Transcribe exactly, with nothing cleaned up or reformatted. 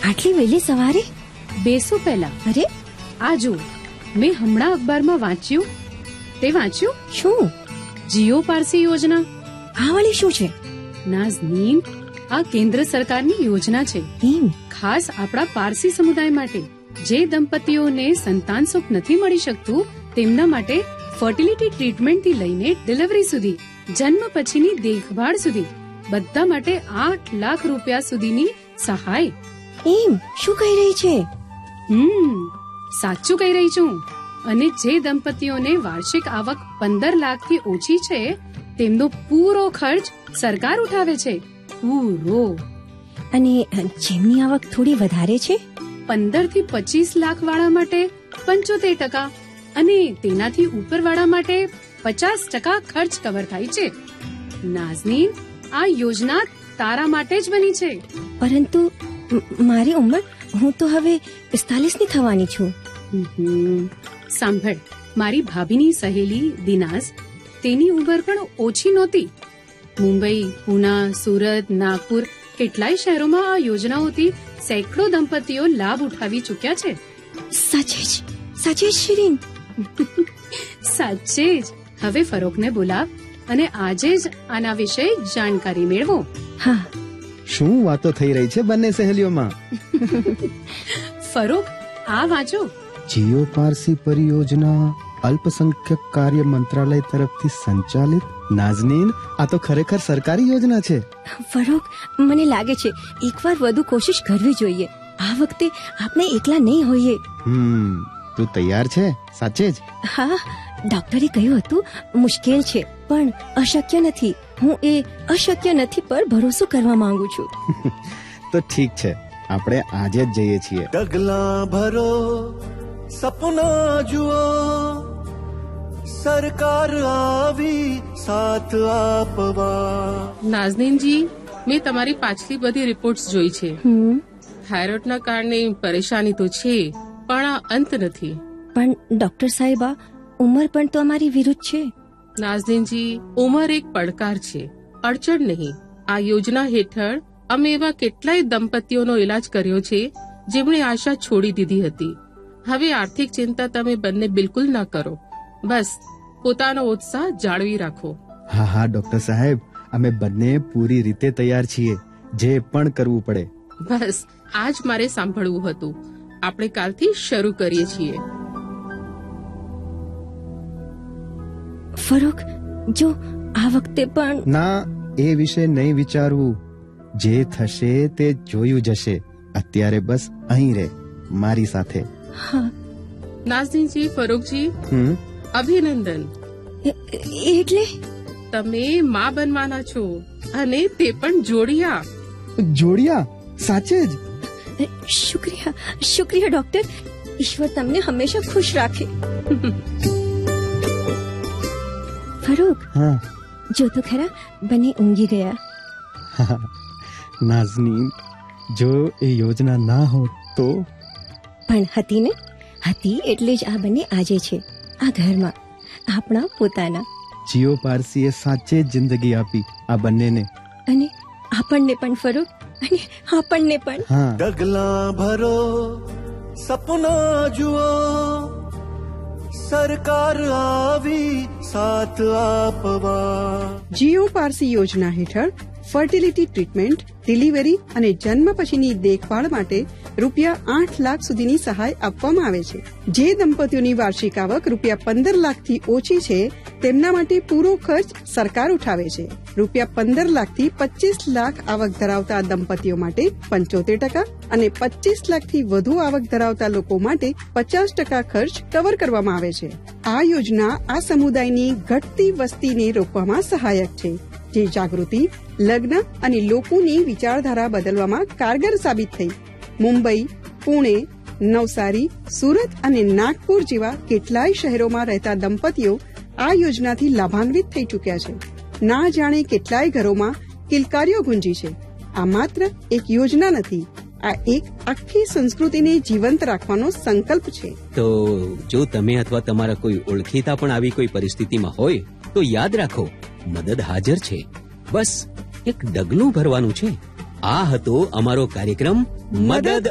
આટલી વહેલી સવારે? બેસો પહેલા. અરે આ જો, મેં હમણાં અખબારમાં વાંચ્યું. તે વાંચ્યું? શું? જીઓ પારસી યોજના. આ વાળી શું છે? નાઝનીન, આ કેન્દ્ર સરકારની યોજના છે. એમ? ખાસ આપણા પારસી સમુદાય માટે. જે દંપતીઓને સંતાન સુખ નથી મળી શકતું તેમના માટે ફર્ટિલિટી ટ્રીટમેન્ટ થી લઈને ડિલિવરી સુધી, જન્મ પછીની દેખભાળ સુધી બધા માટે આઠ લાખ રૂપિયા સુધીની સહાય. એમ? શું કહી રહી છે? હમ સાચું કહી રહી છું. અને જે દંપતીઓને વાર્ષિક આવક પંદર લાખ થી ઓછી છે તેમનો પૂરો ખર્ચ સરકાર ઉઠાવે છે. પૂરો. અને જેમની આવક થોડી વધારે છે? પંદર થી પચીસ લાખ વાળા માટે પંચોતેર ટકા અને તેનાથી ઉપર વાળા માટે પચાસ ટકા ખર્ચ કવર થાય છે. નાઝનીન, આ યોજના તારા માટે જ બની છે. પરંતુ મારી ઉંમર, હું તો હવે પિસ્તાલીસ ની થવાની છું. સાંભળ, મારી ભાભીની સહેલી દિનાઝ, તેની ઉંમર પણ ઓછી નહોતી. મુંબઈ, પુના, સુરત, નાગપુર કેટલાય શહેરોમાં આ યોજનાઓથી સેંકડો દંપતીઓ લાભ ઉઠાવી ચૂક્યા છે. સાચે જ? સાચે જ શિરીન? સાચે જ. હવે ફરોકને બોલાવ અને આજે જ આના વિશે જાણકારી મેળવો. હા. શું વાતો થઈ રહી છે બંને સહેલીઓમાં? ફરોક, આ વાંચો. જીઓ પારસી પરિયોજના અલ્પસંખ્યક કાર્ય મંત્રાલય તરફથી સંચાલિત. નાઝનીન, આ તો ખરેખર સરકારી યોજના છે. ફરોક, મને લાગે છે એકવાર વધુ કોશિશ કરવી જોઈએ. આ વખતે આપણે એકલા નહીં હોઈએ. હમ તું તૈયાર છે? સાચે જ? હા, ડોક્ટરે કહ્યું હતું મુશ્કેલ છે પણ અશક્ય નથી. હું એ અશક્ય નથી પર ભરોસો કરવા માંગુ છું. તો ઠીક છે, આપણે આજે જ જઈએ છીએ. ડગલા ભરો, સપના જુઓ, સરકાર આવી સાથ આપવા. નાઝનીનજી, મેં તમારી પાછલી બધી રિપોર્ટ્સ જોઈ છે. હમ થાઇરોઇડના કારણે પરેશાની તો છે પણ આ અંત નથી. પણ ડોક્ટર સાહેબા, ઉંમર પણ તો અમારી વિરુદ્ધ છે. નાઝનીનજી, ઉંમર એક પડકાર છે, અડચણ નહીં. આ યોજના હેઠળ અમે એવા કેટલાય દંપતીઓનો ઇલાજ કર્યો છે જેમણે આશા છોડી દીધી હતી. હવે આર્થિક ચિંતા તમે બંને બિલકુલ ના કરો. બસ પોતાનો ઉત્સાહ જાળવી રાખો. હા હા ડોક્ટર સાહેબ, અમે બંને પૂરી રીતે તૈયાર છીએ, જે પણ કરવું પડે. બસ આ જ મારે સાંભળવું હતું. આપણે કાલથી શરૂ કરીએ છીએ. ફરોક, જો આ વખતે પણ ના, એ વિશે નહીં વિચારવું. જે થશે તે જોયું જશે. અત્યારે બસ અહીં રહે મારી સાથે. હા. નાઝનીનજી, ફરૂકજી, હમ એ- અભિનંદન. એટલે તમે માં બનવાના છો અને તે પણ જોડિયા. જોડિયા? સાચે જ? શુક્રિયા, શુક્રિયા ડોક્ટર. ઈશ્વર તમને હંમેશા ખુશ રાખે. ફરૂક, હા. જો તો ખરા, બંને ઊંઘી ગયા. હા, નાઝનીન, જો એ યોજના ના હોત તો. પણ હતી ને, હતી એટલે જ આ બંને આજે છે આ ઘરમાં, આપણા પોતાના. જીઓ પારસીએ સાચે જ જિંદગી આપી આ બંનેને. અને આપણને પણ ફરૂક, અને આપણને પણ. હા. ડગલા ભરો, સપના જુઓ, સરકાર આવી સાથ આપવા. જીઓ પારસી યોજના હેઠળ ફર્ટિલિટી ટ્રીટમેન્ટ, ડિલિવરી અને જન્મ પછીની દેખભાળ માટે રૂપિયા આઠ લાખ સુધીની સહાય આપવામાં આવે છે. જે દંપતીઓની વાર્ષિક આવક રૂપિયા પંદર લાખથી ઓછી છે તેમના માટે પૂરો ખર્ચ સરકાર ઉઠાવે છે. રૂપિયા પંદર લાખથી પચીસ લાખ આવક ધરાવતા દંપતીઓ માટે પંચોતેર ટકા અને પચીસ લાખથી વધુ આવક ધરાવતા લોકો માટે પચાસ ટકા ખર્ચ કવર કરવામાં આવે છે. આ યોજના આ સમુદાયની ઘટતી વસ્તીને રોકવામાં સહાયક છે, જે જાગૃતિ, લગ્ન અને લોકોની વિચારધારા બદલવામાં કારગર સાબિત થઈ. મુંબઈ, પુણે, નવસારી, સુરત અને નાગપુર જેવા કેટલાય શહેરોમાં રહેતા દંપતીઓ આ યોજનાથી લાભાન્વિત થઈ ચૂક્યા છે. ના જાણે કેટલાય ઘરોમાં કિલકારીઓ ગુંજી છે. આ માત્ર એક યોજના નથી, આ એક આખી સંસ્કૃતિને જીવંત રાખવાનો સંકલ્પ છે. તો જો તમે અથવા તમારા કોઈ ઓળખીતા પણ આવી કોઈ પરિસ્થિતિમાં હોય તો યાદ રાખો, મદદ હાજર છે. બસ એક ડગલું ભરવાનું છે. આ હતો અમારો કાર્યક્રમ મદદ